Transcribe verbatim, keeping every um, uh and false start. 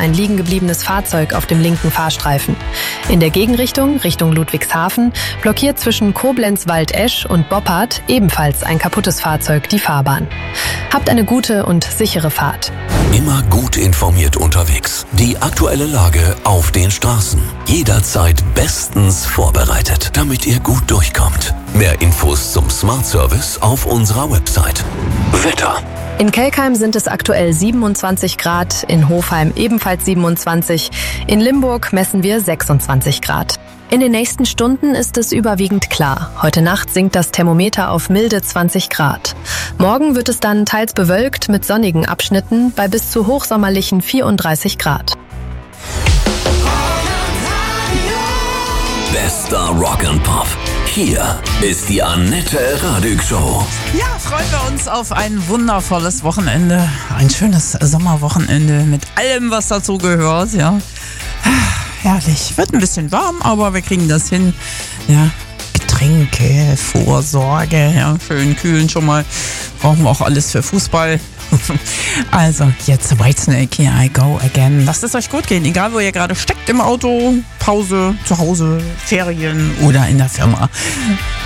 ein liegen gebliebenes Fahrzeug auf dem linken Fahrstreifen. In der Gegenrichtung, Richtung Ludwigshafen, blockiert zwischen Koblenz-Waldesch und Boppard ebenfalls ein kaputtes Fahrzeug die Fahrbahn. Habt eine gute und sichere Fahrt. Immer gut informiert unterwegs. Die aktuelle Lage auf den Straßen. Jederzeit bestens vorbereitet, damit ihr gut durchkommt. Mehr Infos zum Smart Service auf unserer Website. Wetter. In Kelkheim sind es aktuell siebenundzwanzig Grad, in Hofheim ebenfalls siebenundzwanzig, in Limburg messen wir sechsundzwanzig Grad. In den nächsten Stunden ist es überwiegend klar. Heute Nacht sinkt das Thermometer auf milde zwanzig Grad. Morgen wird es dann teils bewölkt mit sonnigen Abschnitten bei bis zu hochsommerlichen vierunddreißig Grad. Bester Rock and Pop. Hier ist die Annette Radig Show. Ja, freuen wir uns auf ein wundervolles Wochenende. Ein schönes Sommerwochenende mit allem, was dazu gehört, ja. Herrlich. Wird ein bisschen warm, aber wir kriegen das hin. Ja, Getränke, Vorsorge, ja, schön kühlen schon mal. Brauchen wir auch alles für Fußball. Also, jetzt Whitesnake, here I go again. Lasst es euch gut gehen, egal wo ihr gerade steckt, im Auto, Pause, zu Hause, Ferien oder in der Firma.